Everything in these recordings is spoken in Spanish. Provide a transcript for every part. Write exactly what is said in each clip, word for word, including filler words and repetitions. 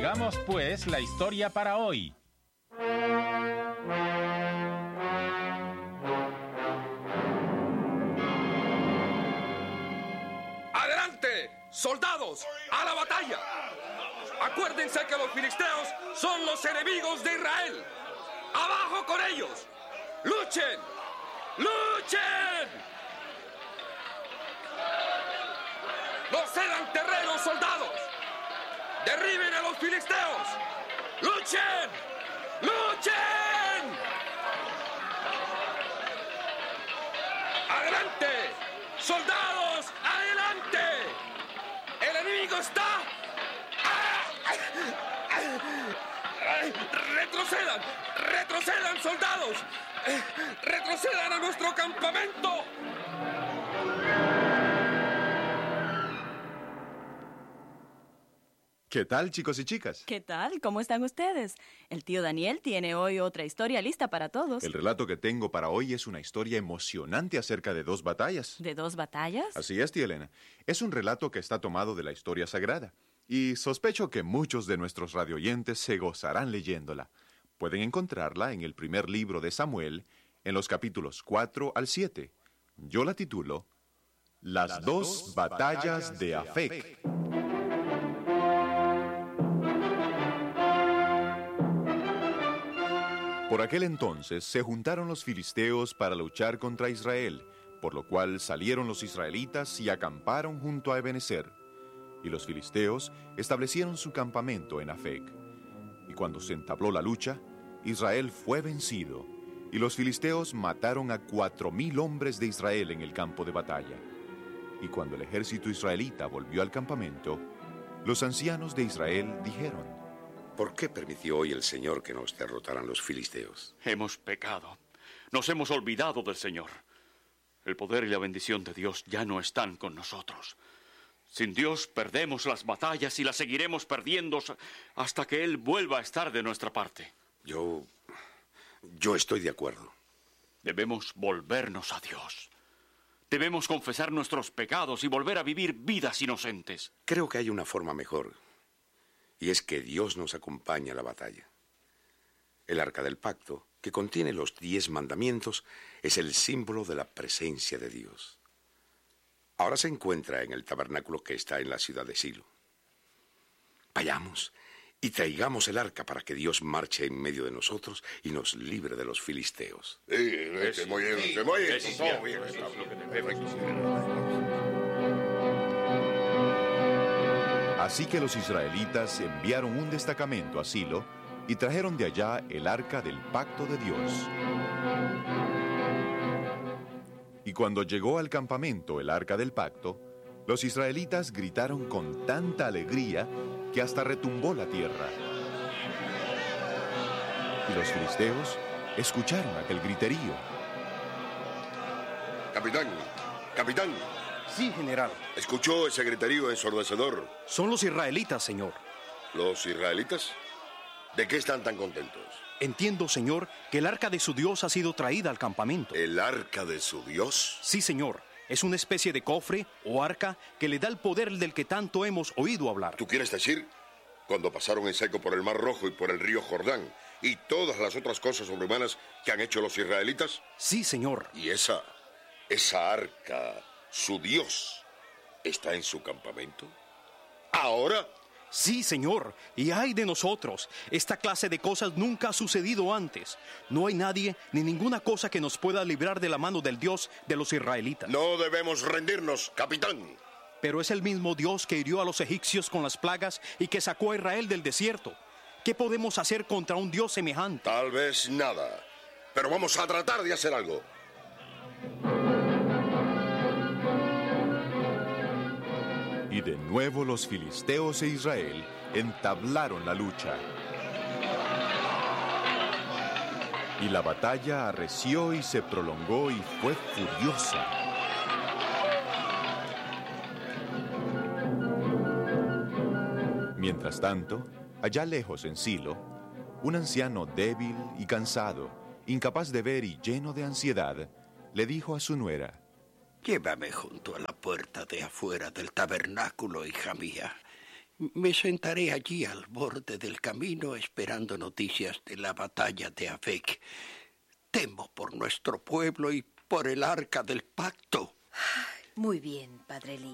Oigamos pues la historia para hoy. ¡Adelante, soldados, a la batalla! Acuérdense que los filisteos son los enemigos de Israel. ¡Abajo con ellos! ¡Luchen! ¡Luchen! ¡No cedan terreno, soldados! ¡Derriben a los filisteos! ¡Luchen! ¡Luchen! ¡Adelante! ¡Soldados! ¡Adelante! ¡El enemigo está! ¡Retrocedan! ¡Retrocedan, soldados! ¡Retrocedan a nuestro campamento! ¿Qué tal, chicos y chicas? ¿Qué tal? ¿Cómo están ustedes? El tío Daniel tiene hoy otra historia lista para todos. El relato que tengo para hoy es una historia emocionante acerca de dos batallas. ¿De dos batallas? Así es, tía Elena. Es un relato que está tomado de la historia sagrada. Y sospecho que muchos de nuestros radioyentes se gozarán leyéndola. Pueden encontrarla en el primer libro de Samuel, en los capítulos cuatro al siete. Yo la titulo Las, Las dos, dos batallas, batallas de Afec. Por aquel entonces se juntaron los filisteos para luchar contra Israel, por lo cual salieron los israelitas y acamparon junto a Ebenezer. Y los filisteos establecieron su campamento en Afec. Y cuando se entabló la lucha, Israel fue vencido, y los filisteos mataron a cuatro mil hombres de Israel en el campo de batalla. Y cuando el ejército israelita volvió al campamento, los ancianos de Israel dijeron: ¿Por qué permitió hoy el Señor que nos derrotaran los filisteos? Hemos pecado. Nos hemos olvidado del Señor. El poder y la bendición de Dios ya no están con nosotros. Sin Dios perdemos las batallas y las seguiremos perdiendo hasta que Él vuelva a estar de nuestra parte. Yo... yo estoy de acuerdo. Debemos volvernos a Dios. Debemos confesar nuestros pecados y volver a vivir vidas inocentes. Creo que hay una forma mejor. Y es que Dios nos acompaña a la batalla. El Arca del Pacto, que contiene los diez mandamientos, es el símbolo de la presencia de Dios. Ahora se encuentra en el tabernáculo que está en la ciudad de Silo. Vayamos y traigamos el arca para que Dios marche en medio de nosotros y nos libre de los filisteos. Sí, es muy bien, es muy bien. Es todo bien, es lo que debemos. Así que los israelitas enviaron un destacamento a Silo y trajeron de allá el arca del pacto de Dios. Y cuando llegó al campamento el arca del pacto, los israelitas gritaron con tanta alegría que hasta retumbó la tierra. Y los filisteos escucharon aquel griterío. Capitán, capitán. Sí, general. ¿Escuchó ese griterío ensordecedor? Son los israelitas, señor. ¿Los israelitas? ¿De qué están tan contentos? Entiendo, señor, que el arca de su Dios ha sido traída al campamento. ¿El arca de su Dios? Sí, señor. Es una especie de cofre o arca que le da el poder del que tanto hemos oído hablar. ¿Tú quieres decir cuando pasaron en seco por el Mar Rojo y por el río Jordán y todas las otras cosas sobrehumanas que han hecho los israelitas? Sí, señor. ¿Y esa, esa arca, su Dios, está en su campamento? ¿Ahora? Sí, señor, y ay de nosotros. Esta clase de cosas nunca ha sucedido antes. No hay nadie ni ninguna cosa que nos pueda librar de la mano del Dios de los israelitas. No debemos rendirnos, capitán. Pero es el mismo Dios que hirió a los egipcios con las plagas y que sacó a Israel del desierto. ¿Qué podemos hacer contra un Dios semejante? Tal vez nada, pero vamos a tratar de hacer algo. Y de nuevo los filisteos e Israel entablaron la lucha. Y la batalla arreció y se prolongó y fue furiosa. Mientras tanto, allá lejos en Silo, un anciano débil y cansado, incapaz de ver y lleno de ansiedad, le dijo a su nuera: Llévame junto a la puerta de afuera del tabernáculo, hija mía, Me sentaré allí al borde del camino esperando noticias de la batalla de Afec. Temo por nuestro pueblo y por el arca del pacto. Muy bien, padre Elí.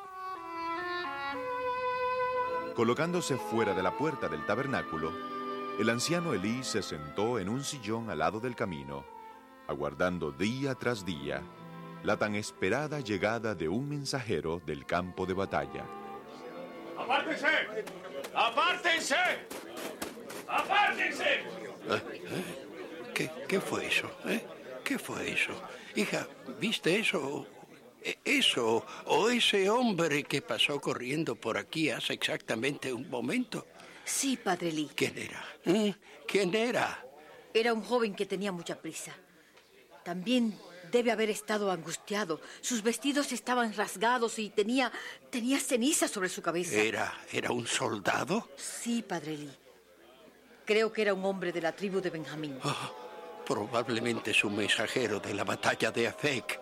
Colocándose fuera de la puerta del tabernáculo, el anciano Elí se sentó en un sillón al lado del camino, aguardando día tras día la tan esperada llegada de un mensajero del campo de batalla. ¡Apártense! ¡Apártense! ¡Apártense! ¿Eh? ¿Eh? ¿Qué, ¿Qué fue eso? ¿Eh? ¿Qué fue eso? Hija, ¿viste eso? ¿Eso o ese hombre que pasó corriendo por aquí hace exactamente un momento? Sí, padre Elí. ¿Quién era? ¿Eh? ¿Quién era? Era un joven que tenía mucha prisa. También debe haber estado angustiado. Sus vestidos estaban rasgados y tenía, tenía ceniza sobre su cabeza. ¿Era, era un soldado? Sí, padre Elí. Creo que era un hombre de la tribu de Benjamín. Oh, probablemente es un mensajero de la batalla de Afec.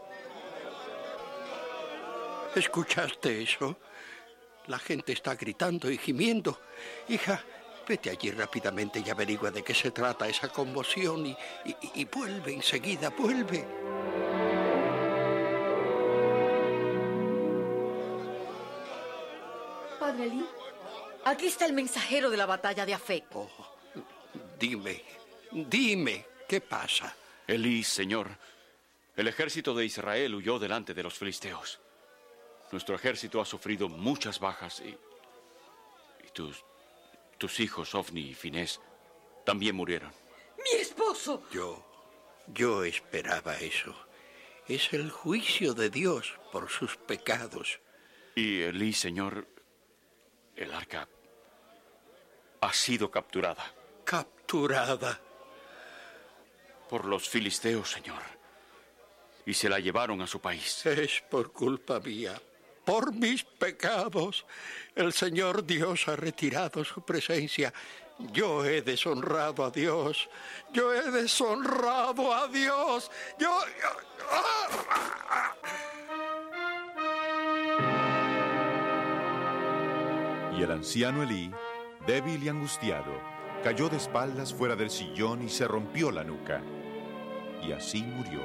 ¿Escuchaste eso? La gente está gritando y gimiendo. Hija, vete allí rápidamente y averigua de qué se trata esa conmoción y, y, y vuelve enseguida, vuelve. Padre Elí, aquí está el mensajero de la batalla de Afec. Oh, dime, dime, ¿qué pasa? Elí, señor, el ejército de Israel huyó delante de los filisteos. Nuestro ejército ha sufrido muchas bajas y, y tus, tus hijos, Ofni y Finés, también murieron. ¡Mi esposo! Yo, yo esperaba eso. Es el juicio de Dios por sus pecados. Y Elí, señor, el arca ha sido capturada. ¿Capturada? Por los filisteos, señor. Y se la llevaron a su país. Es por culpa mía. Por mis pecados, el Señor Dios ha retirado su presencia. Yo he deshonrado a Dios. Yo he deshonrado a Dios. Yo... Y el anciano Elí, débil y angustiado, cayó de espaldas fuera del sillón y se rompió la nuca. Y así murió.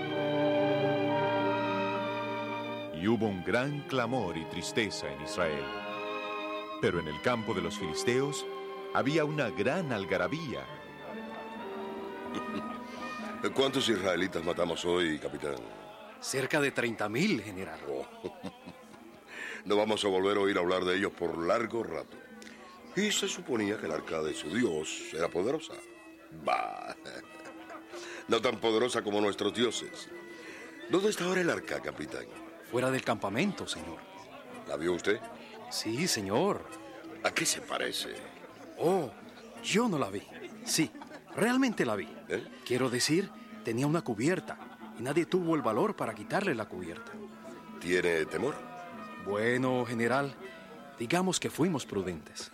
Y hubo un gran clamor y tristeza en Israel. Pero en el campo de los filisteos había una gran algarabía. ¿Cuántos israelitas matamos hoy, capitán? Cerca de treinta mil, general. Oh. No vamos a volver a oír hablar de ellos por largo rato. Y se suponía que el arca de su Dios era poderosa. Bah, no tan poderosa como nuestros dioses. ¿Dónde está ahora el arca, capitán? Fuera del campamento, señor. ¿La vio usted? Sí, señor. ¿A qué se parece? Oh, yo no la vi. Sí, realmente la vi. ¿Eh? Quiero decir, tenía una cubierta y nadie tuvo el valor para quitarle la cubierta. ¿Tiene temor? Bueno, general, digamos que fuimos prudentes.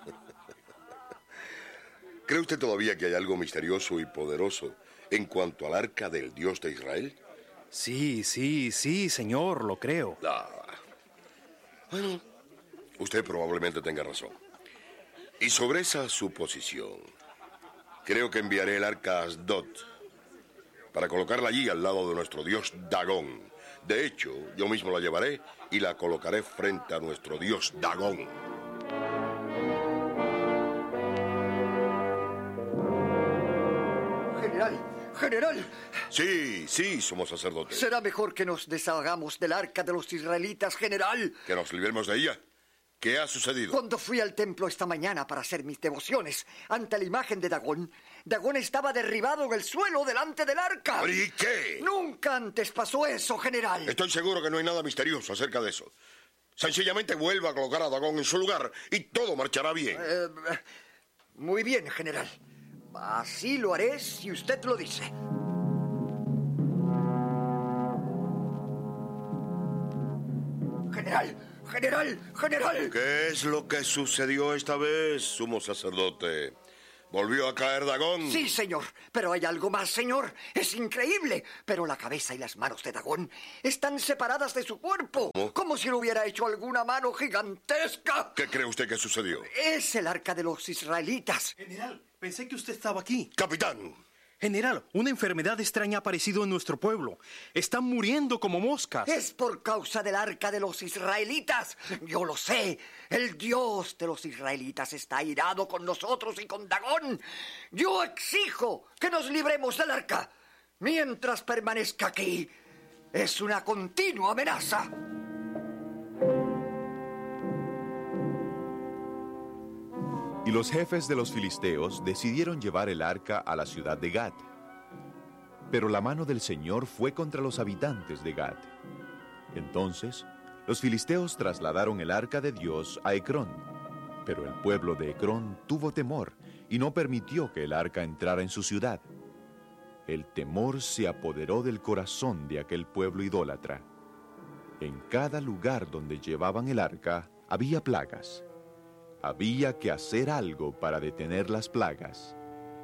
¿Cree usted todavía que hay algo misterioso y poderoso en cuanto al arca del Dios de Israel? Sí, sí, sí, señor, lo creo. Ah. Bueno, usted probablemente tenga razón. Y sobre esa suposición, creo que enviaré el arca a Asdod para colocarla allí al lado de nuestro dios Dagón. De hecho, yo mismo la llevaré y la colocaré frente a nuestro dios Dagón. General, general. Sí, sí, somos sacerdotes. Será mejor que nos deshagamos del arca de los israelitas, general. ¿Que nos libremos de ella? ¿Qué ha sucedido? Cuando fui al templo esta mañana para hacer mis devociones ante la imagen de Dagón, Dagón estaba derribado en el suelo delante del arca. ¿Y qué? Nunca antes pasó eso, general. Estoy seguro que no hay nada misterioso acerca de eso. Sencillamente vuelva a colocar a Dagón en su lugar y todo marchará bien. Eh, muy bien, general. Así lo haré si usted lo dice. General, general, general. ¿Qué es lo que sucedió esta vez, sumo sacerdote? ¿Volvió a caer Dagón? Sí, señor. Pero hay algo más, señor. Es increíble. Pero la cabeza y las manos de Dagón están separadas de su cuerpo. ¿Cómo? Como si lo hubiera hecho alguna mano gigantesca. ¿Qué cree usted que sucedió? Es el arca de los israelitas. General, pensé que usted estaba aquí. Capitán. General, una enfermedad extraña ha aparecido en nuestro pueblo. Están muriendo como moscas. Es por causa del arca de los israelitas. Yo lo sé. El Dios de los israelitas está airado con nosotros y con Dagón. Yo exijo que nos libremos del arca. Mientras permanezca aquí, es una continua amenaza. Y los jefes de los filisteos decidieron llevar el arca a la ciudad de Gat. Pero la mano del Señor fue contra los habitantes de Gat. Entonces, los filisteos trasladaron el arca de Dios a Ecrón. Pero el pueblo de Ecrón tuvo temor y no permitió que el arca entrara en su ciudad. El temor se apoderó del corazón de aquel pueblo idólatra. En cada lugar donde llevaban el arca había plagas. Había que hacer algo para detener las plagas.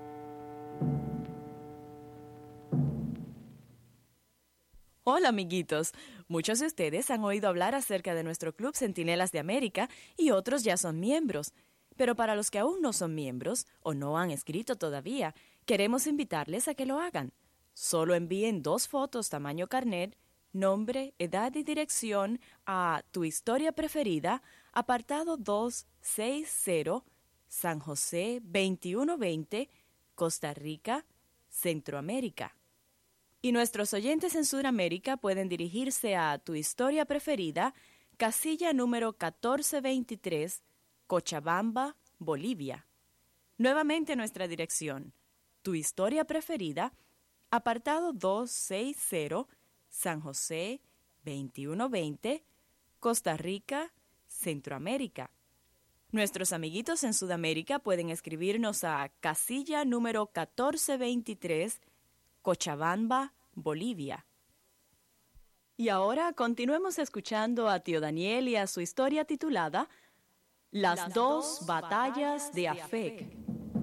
Hola, amiguitos. Muchos de ustedes han oído hablar acerca de nuestro Club Centinelas de América y otros ya son miembros. Pero para los que aún no son miembros o no han escrito todavía, queremos invitarles a que lo hagan. Solo envíen dos fotos tamaño carnet, nombre, edad y dirección a Tu Historia Preferida, apartado doscientos sesenta, San José veintiuno veinte, Costa Rica, Centroamérica. Y nuestros oyentes en Sudamérica pueden dirigirse a Tu Historia Preferida, casilla número catorce veintitrés, Cochabamba, Bolivia. Nuevamente nuestra dirección: Tu Historia Preferida, apartado doscientos sesenta, San José veintiuno veinte, Costa Rica, Centroamérica. Nuestros amiguitos en Sudamérica pueden escribirnos a casilla número catorce veintitrés, Cochabamba, Bolivia. Y ahora continuemos escuchando a tío Daniel y a su historia titulada Las, Las dos, dos batallas de Afec.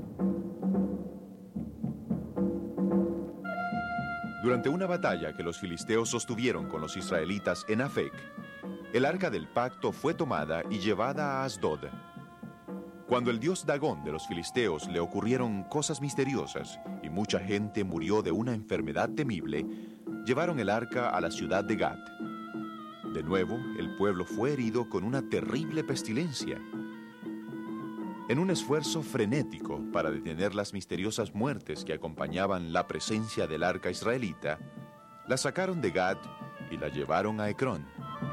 Durante una batalla que los filisteos sostuvieron con los israelitas en Afec, el arca del pacto fue tomada y llevada a Asdod. Cuando el dios Dagón de los filisteos le ocurrieron cosas misteriosas y mucha gente murió de una enfermedad temible, llevaron el arca a la ciudad de Gat. De nuevo, el pueblo fue herido con una terrible pestilencia. En un esfuerzo frenético para detener las misteriosas muertes que acompañaban la presencia del arca israelita, la sacaron de Gat y la llevaron a Ecrón.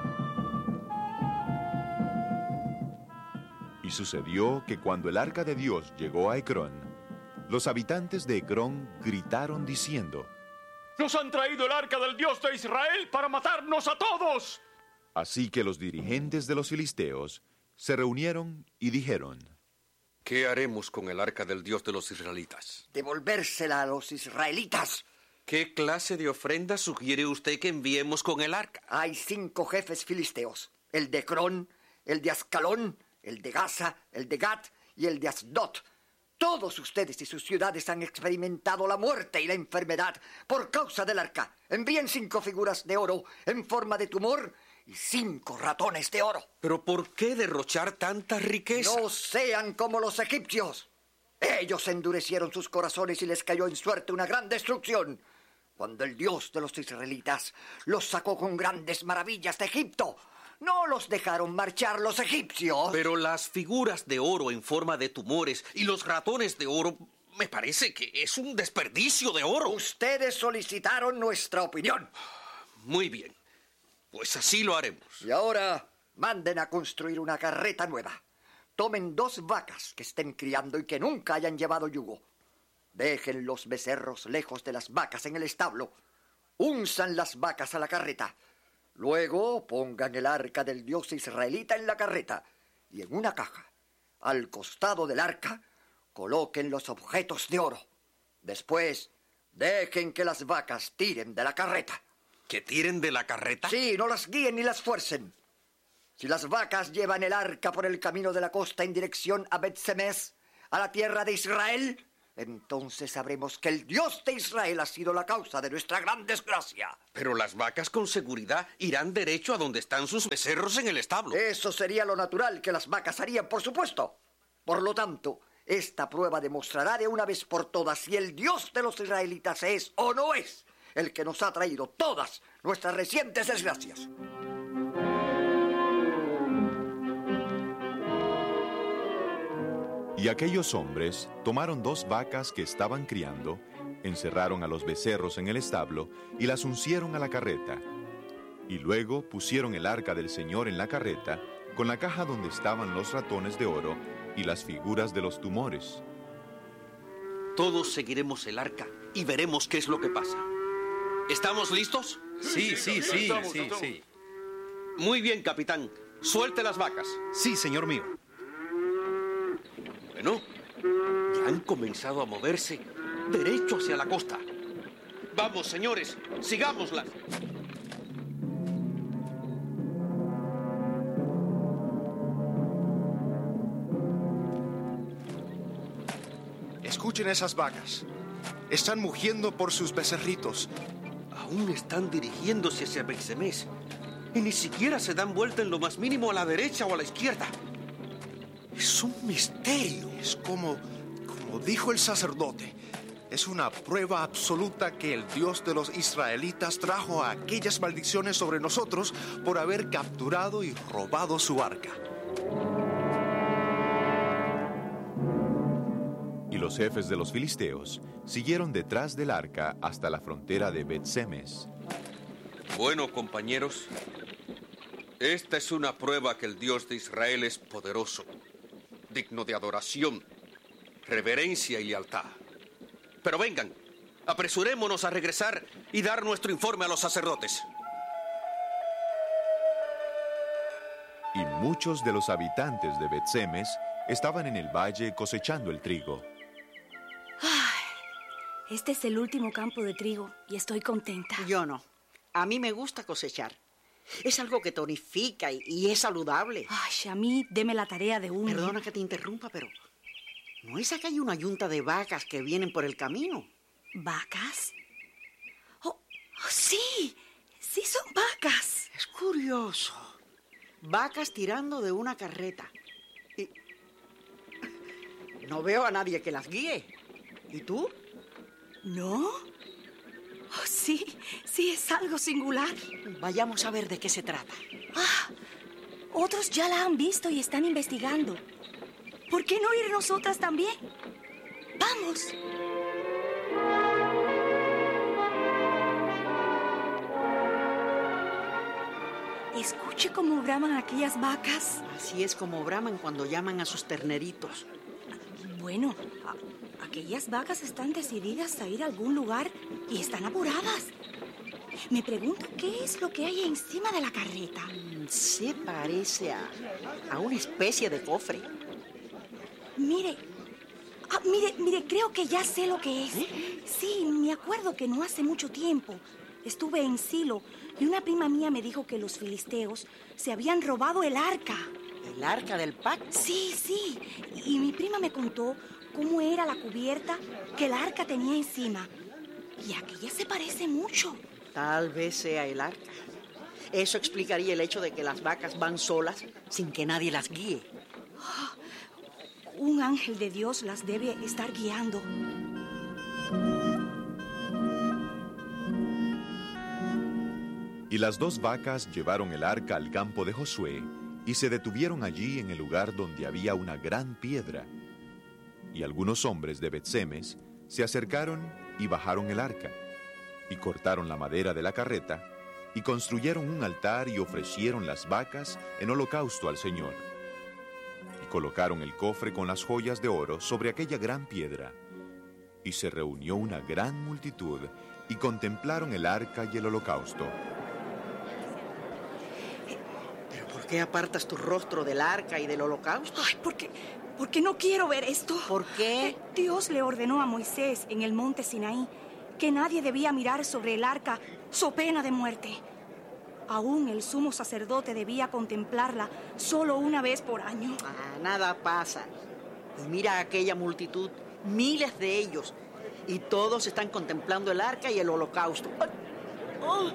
Y sucedió que cuando el arca de Dios llegó a Ecrón, los habitantes de Ecrón gritaron diciendo: ¡Nos han traído el arca del Dios de Israel para matarnos a todos! Así que los dirigentes de los filisteos se reunieron y dijeron: ¿Qué haremos con el arca del Dios de los israelitas? Devolvérsela a los israelitas. ¿Qué clase de ofrenda sugiere usted que enviemos con el arca? Hay cinco jefes filisteos: el de Ecrón, el de Ascalón, el de Gaza, el de Gat y el de Asdod. Todos ustedes y sus ciudades han experimentado la muerte y la enfermedad por causa del arca. Envíen cinco figuras de oro en forma de tumor y cinco ratones de oro. ¿Pero por qué derrochar tanta riqueza? No sean como los egipcios. Ellos endurecieron sus corazones y les cayó en suerte una gran destrucción. Cuando el Dios de los israelitas los sacó con grandes maravillas de Egipto, no los dejaron marchar los egipcios. Pero las figuras de oro en forma de tumores y los ratones de oro, me parece que es un desperdicio de oro. Ustedes solicitaron nuestra opinión. Muy bien, pues así lo haremos. Y ahora manden a construir una carreta nueva. Tomen dos vacas que estén criando y que nunca hayan llevado yugo. Dejen los becerros lejos de las vacas en el establo. Unzan las vacas a la carreta. Luego pongan el arca del Dios israelita en la carreta y en una caja, al costado del arca, coloquen los objetos de oro. Después, dejen que las vacas tiren de la carreta. ¿Que tiren de la carreta? Sí, no las guíen ni las fuercen. Si las vacas llevan el arca por el camino de la costa en dirección a Bet-Semes, a la tierra de Israel, entonces sabremos que el Dios de Israel ha sido la causa de nuestra gran desgracia. Pero las vacas con seguridad irán derecho a donde están sus becerros en el establo. Eso sería lo natural que las vacas harían, por supuesto. Por lo tanto, esta prueba demostrará de una vez por todas si el Dios de los israelitas es o no es el que nos ha traído todas nuestras recientes desgracias. Y aquellos hombres tomaron dos vacas que estaban criando, encerraron a los becerros en el establo y las uncieron a la carreta. Y luego pusieron el arca del Señor en la carreta, con la caja donde estaban los ratones de oro y las figuras de los tumores. Todos seguiremos el arca y veremos qué es lo que pasa. ¿Estamos listos? Sí, sí, sí, sí, sí. Muy bien, capitán. Suelte las vacas. Sí, señor mío. Bueno, ya han comenzado a moverse derecho hacia la costa. Vamos, señores, sigámoslas. Escuchen esas vacas. Están mugiendo por sus becerritos. Aún están dirigiéndose hacia Bexemés y ni siquiera se dan vuelta en lo más mínimo a la derecha o a la izquierda. Es un misterio. Es como, como dijo el sacerdote. Es una prueba absoluta que el Dios de los israelitas trajo a aquellas maldiciones sobre nosotros por haber capturado y robado su arca. Y los jefes de los filisteos siguieron detrás del arca hasta la frontera de Bet-Semes. Bueno, compañeros, esta es una prueba que el Dios de Israel es poderoso, digno de adoración, reverencia y lealtad. Pero vengan, apresurémonos a regresar y dar nuestro informe a los sacerdotes. Y muchos de los habitantes de Bet-Semes estaban en el valle cosechando el trigo. Ay, este es el último campo de trigo y estoy contenta. Yo no. A mí me gusta cosechar. Es algo que tonifica y, y es saludable. Ay, a mí deme la tarea de uno. Perdona que te interrumpa, pero ¿no es acá hay una yunta de vacas que vienen por el camino? ¿Vacas? Oh, oh, sí, sí son vacas. Es curioso. Vacas tirando de una carreta. Y no veo a nadie que las guíe. ¿Y tú? ¿No? Oh, sí, sí, es algo singular. Vayamos a ver de qué se trata. Ah, otros ya la han visto y están investigando. ¿Por qué no ir nosotras también? ¡Vamos! Escuche cómo braman aquellas vacas. Así es como braman cuando llaman a sus terneritos. Bueno, a, aquellas vacas están decididas a ir a algún lugar y están apuradas. Me pregunto qué es lo que hay encima de la carreta. Mm, se parece a, a una especie de cofre. Mire, ah, mire, mire, creo que ya sé lo que es. ¿Eh? Sí, me acuerdo que no hace mucho tiempo estuve en Silo y una prima mía me dijo que los filisteos se habían robado el arca. ¿El arca del pacto? Sí, sí. Y mi prima me contó cómo era la cubierta que el arca tenía encima. Y aquella se parece mucho. Tal vez sea el arca. Eso explicaría el hecho de que las vacas van solas sin que nadie las guíe. Oh, un ángel de Dios las debe estar guiando. Y las dos vacas llevaron el arca al campo de Josué y se detuvieron allí en el lugar donde había una gran piedra. Y algunos hombres de Bet-Semes se acercaron y bajaron el arca, y cortaron la madera de la carreta, y construyeron un altar y ofrecieron las vacas en holocausto al Señor. Y colocaron el cofre con las joyas de oro sobre aquella gran piedra. Y se reunió una gran multitud, y contemplaron el arca y el holocausto. ¿Pero por qué apartas tu rostro del arca y del holocausto? Ay, porque, porque no quiero ver esto. ¿Por qué? Dios le ordenó a Moisés en el monte Sinaí que nadie debía mirar sobre el arca so pena de muerte. Aún el sumo sacerdote debía contemplarla solo una vez por año. Ah, nada pasa. Y mira aquella multitud, miles de ellos, y todos están contemplando el arca y el holocausto. ¡Oh!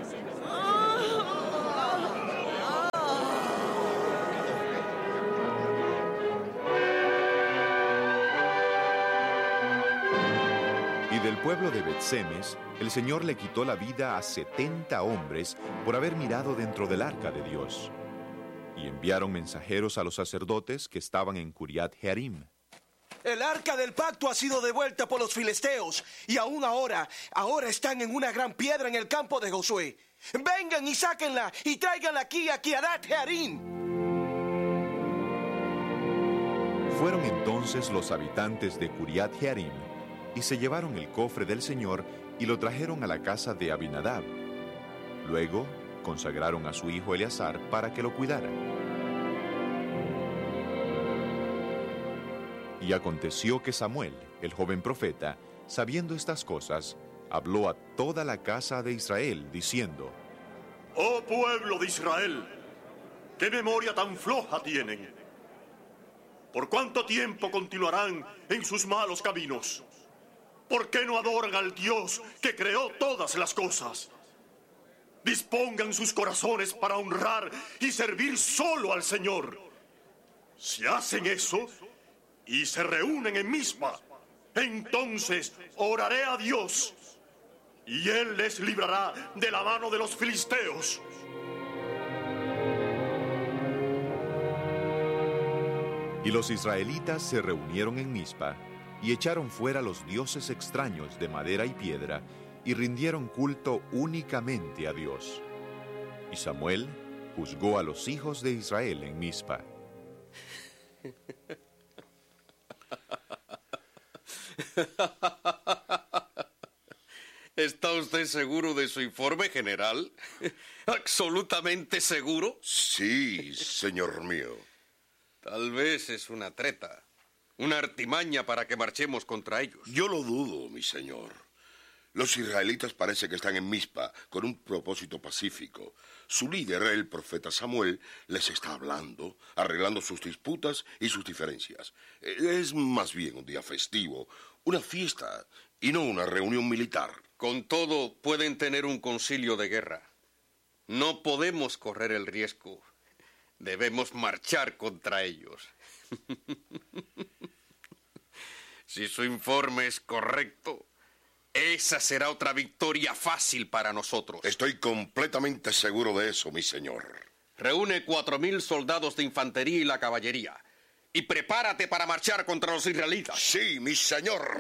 Y del pueblo de Bet-Semes, el Señor le quitó la vida a setenta hombres por haber mirado dentro del arca de Dios. Y enviaron mensajeros a los sacerdotes que estaban en Curiat Jearim. El arca del pacto ha sido devuelta por los filisteos, y aún ahora, ahora están en una gran piedra en el campo de Josué. Vengan y sáquenla y tráiganla aquí a Kiriat Jearim. Fueron entonces los habitantes de Curiat Jearim y se llevaron el cofre del Señor y lo trajeron a la casa de Abinadab. Luego consagraron a su hijo Eleazar para que lo cuidara. Y aconteció que Samuel, el joven profeta, sabiendo estas cosas, habló a toda la casa de Israel, diciendo: Oh pueblo de Israel, ¿qué memoria tan floja tienen? ¿Por cuánto tiempo continuarán en sus malos caminos? ¿Por qué no adoran al Dios que creó todas las cosas? Dispongan sus corazones para honrar y servir solo al Señor. Si hacen eso y se reúnen en Mizpa, entonces oraré a Dios y Él les librará de la mano de los filisteos. Y los israelitas se reunieron en Mizpa y echaron fuera los dioses extraños de madera y piedra y rindieron culto únicamente a Dios. Y Samuel juzgó a los hijos de Israel en Mizpa. ¿Está usted seguro de su informe, general? ¿Absolutamente seguro? Sí, señor mío. Tal vez es una treta, una artimaña para que marchemos contra ellos. Yo lo dudo, mi señor. Los israelitas parece que están en Mizpa con un propósito pacífico. Su líder, el profeta Samuel, les está hablando, arreglando sus disputas y sus diferencias. Es más bien un día festivo, una fiesta y no una reunión militar. Con todo, pueden tener un concilio de guerra. No podemos correr el riesgo. Debemos marchar contra ellos. Si su informe es correcto, esa será otra victoria fácil para nosotros. Estoy completamente seguro de eso, mi señor. Reúne cuatro mil soldados de infantería y la caballería. Y prepárate para marchar contra los israelitas. Sí, mi señor.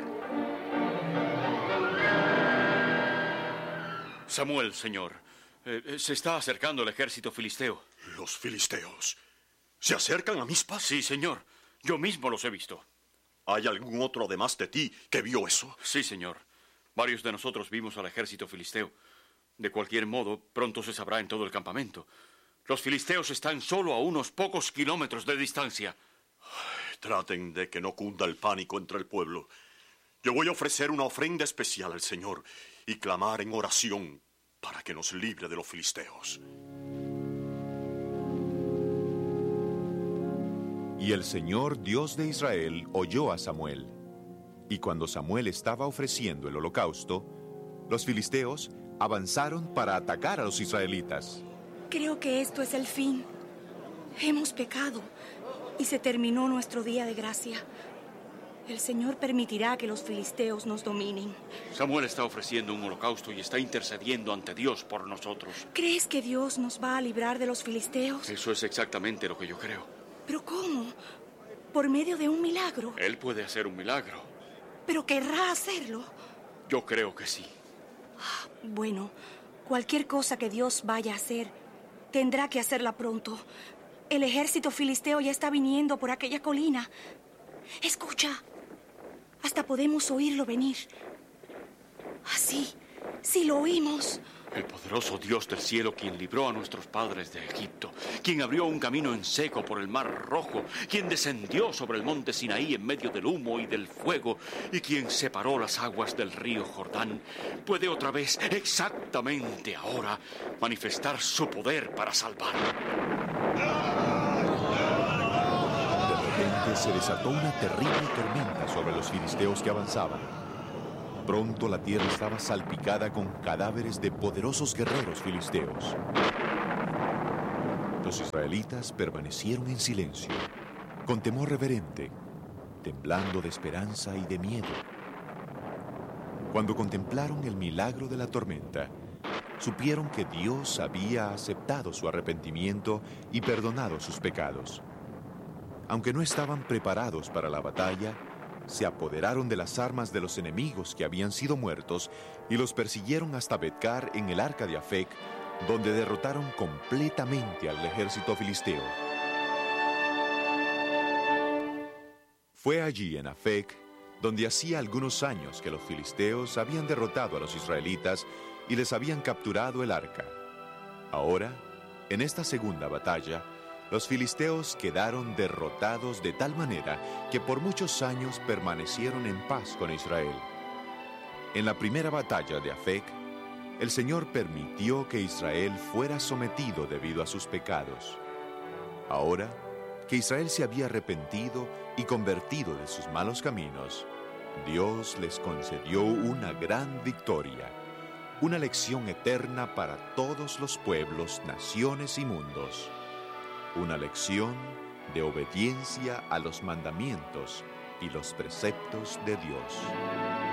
Samuel, señor, eh, se está acercando el ejército filisteo. ¿Los filisteos se acercan a Mizpa? Sí, señor. Yo mismo los he visto. ¿Hay algún otro además de ti que vio eso? Sí, señor. Varios de nosotros vimos al ejército filisteo. De cualquier modo, pronto se sabrá en todo el campamento. Los filisteos están solo a unos pocos kilómetros de distancia. Ay, traten de que no cunda el pánico entre el pueblo. Yo voy a ofrecer una ofrenda especial al Señor y clamar en oración para que nos libre de los filisteos. Y el Señor, Dios de Israel, oyó a Samuel. Y cuando Samuel estaba ofreciendo el holocausto, los filisteos avanzaron para atacar a los israelitas. Creo que esto es el fin. Hemos pecado y se terminó nuestro día de gracia. El Señor permitirá que los filisteos nos dominen. Samuel está ofreciendo un holocausto y está intercediendo ante Dios por nosotros. ¿Crees que Dios nos va a librar de los filisteos? Eso es exactamente lo que yo creo. ¿Pero cómo? ¿Por medio de un milagro? Él puede hacer un milagro. ¿Pero querrá hacerlo? Yo creo que sí. Bueno, cualquier cosa que Dios vaya a hacer, tendrá que hacerla pronto. El ejército filisteo ya está viniendo por aquella colina. Escucha, hasta podemos oírlo venir. Así, sí lo oímos. El poderoso Dios del cielo, quien libró a nuestros padres de Egipto, quien abrió un camino en seco por el mar Rojo, quien descendió sobre el monte Sinaí en medio del humo y del fuego, y quien separó las aguas del río Jordán, puede otra vez, exactamente ahora, manifestar su poder para salvar. De repente repente se desató una terrible tormenta sobre los filisteos que avanzaban. Pronto la tierra estaba salpicada con cadáveres de poderosos guerreros filisteos. Los israelitas permanecieron en silencio, con temor reverente, temblando de esperanza y de miedo. Cuando contemplaron el milagro de la tormenta, supieron que Dios había aceptado su arrepentimiento y perdonado sus pecados. Aunque no estaban preparados para la batalla, se apoderaron de las armas de los enemigos que habían sido muertos y los persiguieron hasta Betcar en el arca de Afec, donde derrotaron completamente al ejército filisteo. Fue allí en Afec donde hacía algunos años que los filisteos habían derrotado a los israelitas y les habían capturado el arca. Ahora, en esta segunda batalla, los filisteos quedaron derrotados de tal manera que por muchos años permanecieron en paz con Israel. En la primera batalla de Afec, el Señor permitió que Israel fuera sometido debido a sus pecados. Ahora, que Israel se había arrepentido y convertido de sus malos caminos, Dios les concedió una gran victoria, una lección eterna para todos los pueblos, naciones y mundos. Una lección de obediencia a los mandamientos y los preceptos de Dios.